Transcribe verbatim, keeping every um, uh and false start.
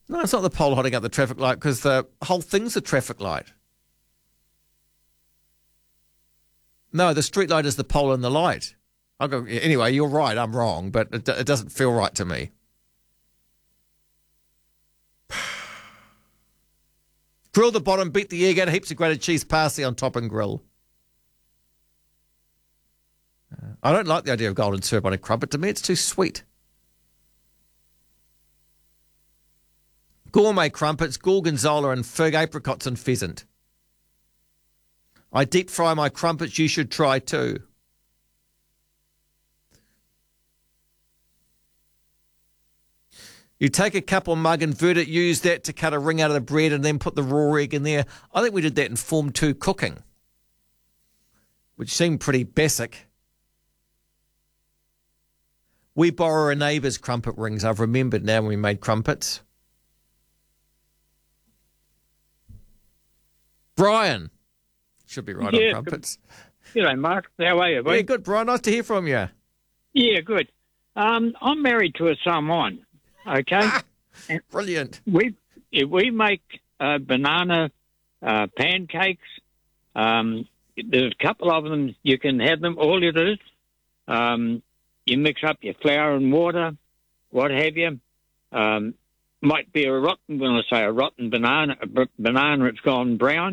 No, it's not the pole holding up the traffic light because the whole thing's a traffic light. No, the street light is the pole and the light. I'll go, anyway, you're right, I'm wrong, but it, it doesn't feel right to me. Grill the bottom, beat the egg, add heaps of grated cheese, parsley on top and grill. Uh, I don't like the idea of golden syrup on a crumpet. To me, it's too sweet. Gourmet crumpets, gorgonzola and fig, apricots and pheasant. I deep fry my crumpets, you should try too. You take a cup or mug, invert it, use that to cut a ring out of the bread and then put the raw egg in there. I think we did that in Form two cooking, which seemed pretty basic. We borrow a neighbour's crumpet rings. I've remembered now when we made crumpets. Brian. Should be right yeah, on crumpets. Good. G'day, Mark. How are you, buddy? Yeah, good, Brian. Nice to hear from you. Yeah, good. Um, I'm married to a Samoan, okay? Brilliant. We we make uh, banana uh, pancakes. Um, there's a couple of them. You can have them. All it is, um, you mix up your flour and water, what have you. Um, might be a rotten, when I say a rotten banana, a banana, it's gone brown.